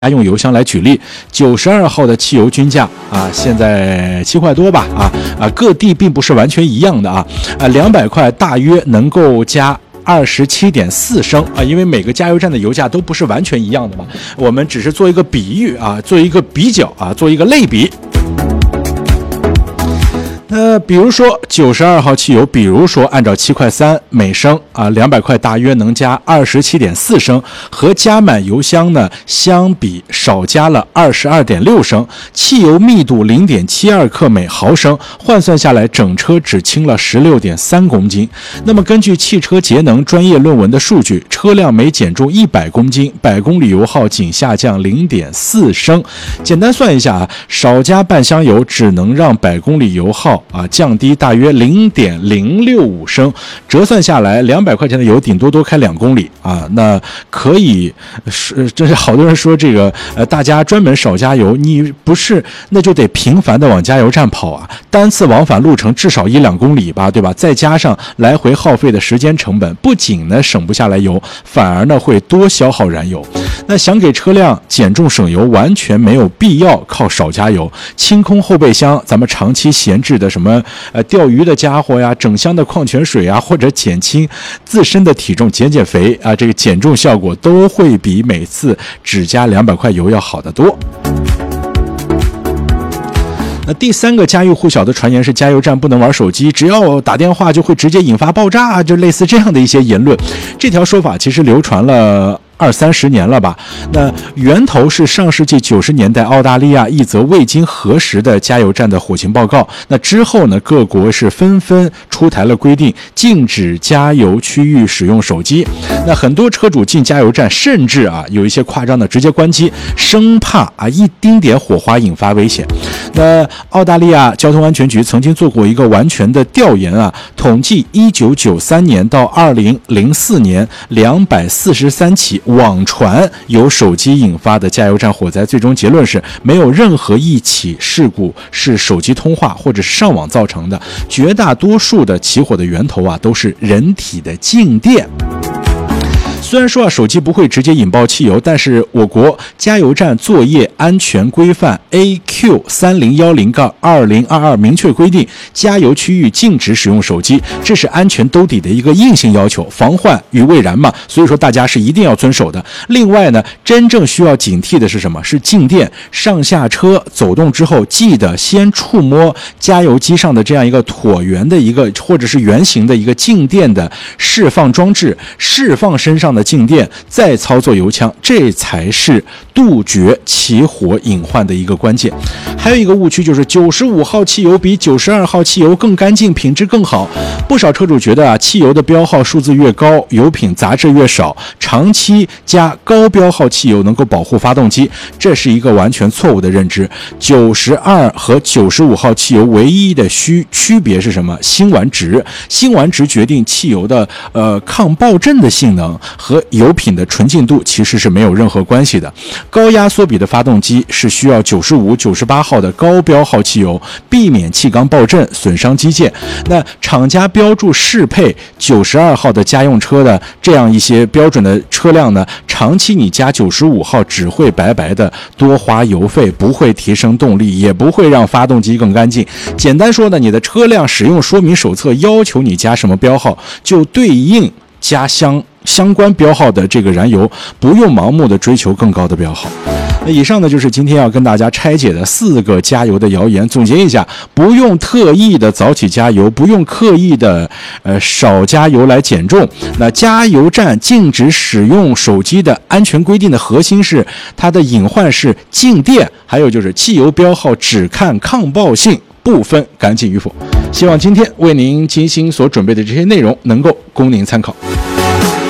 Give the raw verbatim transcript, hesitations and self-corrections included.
家用油箱来举例，九十二号的汽油均价啊，现在七块多吧，啊啊，各地并不是完全一样的啊，啊，两百块大约能够加二十七点四升啊，因为每个加油站的油价都不是完全一样的嘛，我们只是做一个比喻啊，做一个比较啊，做一个类比。那比如说九十二号汽油，比如说按照七块三每升啊，两百块大约能加二十七点四升，和加满油箱呢相比少加了二十二点六升，汽油密度零点七二克每毫升，换算下来整车只轻了十六点三公斤。那么根据汽车节能专业论文的数据，车辆每减重一百公斤，百公里油耗仅下降零点四升。简单算一下啊，少加半箱油只能让百公里油耗啊，降低大约零点零六五升，折算下来，两百块钱的油顶多多开两公里啊。那可以是，这是好多人说这个呃，大家专门少加油，你不是那就得频繁的往加油站跑啊，单次往返路程至少一两公里吧，对吧？再加上来回耗费的时间成本，不仅呢省不下来油，反而呢会多消耗燃油。那想给车辆减重省油，完全没有必要靠少加油。清空后备箱，咱们长期闲置的什么呃钓鱼的家伙呀，整箱的矿泉水啊，或者减轻自身的体重、减减肥啊，这个减重效果都会比每次只加两百块油要好得多。那第三个家喻户晓的传言是加油站不能玩手机，只要打电话就会直接引发爆炸，就类似这样的一些言论。这条说法其实流传了二三十年了吧？那源头是上世纪九十年代澳大利亚一则未经核实的加油站的火情报告。那之后呢，各国是纷纷出台了规定，禁止加油区域使用手机。那很多车主进加油站，甚至啊有一些夸张的直接关机，生怕啊一丁点火花引发危险。那澳大利亚交通安全局曾经做过一个完全的调研啊，统计一九九三年到二零零四年两百四十三起网传由手机引发的加油站火灾，最终结论是没有任何一起事故是手机通话或者是上网造成的，绝大多数的起火的源头啊都是人体的静电。虽然说啊，手机不会直接引爆汽油，但是我国加油站作业安全规范 A Q 三零一零杠二零二二明确规定，加油区域禁止使用手机，这是安全兜底的一个硬性要求，防患于未然嘛，所以说大家是一定要遵守的。另外呢，真正需要警惕的是什么？是静电。上下车走动之后，记得先触摸加油机上的这样一个椭圆的一个或者是圆形的一个静电的释放装置，释放身上的静电，再操作油枪，这才是杜绝起火隐患的一个关键。还有一个误区就是九十五号汽油比九十二号汽油更干净，品质更好。不少车主觉得啊，汽油的标号数字越高，油品杂质越少，长期加高标号汽油能够保护发动机，这是一个完全错误的认知。九十二和九十五号汽油唯一的区区别是什么？辛烷值，辛烷值决定汽油的呃抗爆震的性能，和油品的纯净度其实是没有任何关系的。高压缩比的发动机是需要九十五、九十八号的高标号汽油，避免气缸爆震损伤机件。那厂家标注适配九十二号的家用车的这样一些标准的车辆呢，长期你加九十五号只会白白的多花油费，不会提升动力，也不会让发动机更干净。简单说呢，你的车辆使用说明手册要求你加什么标号，就对应加相相关标号的这个燃油，不用盲目的追求更高的标号。那以上呢就是今天要跟大家拆解的四个加油的谣言。总结一下，不用特意的早起加油，不用刻意的呃少加油来减重。那加油站禁止使用手机的安全规定的核心是它的隐患是静电，还有就是汽油标号只看抗爆性，不分干净与否。希望今天为您精心所准备的这些内容能够供您参考。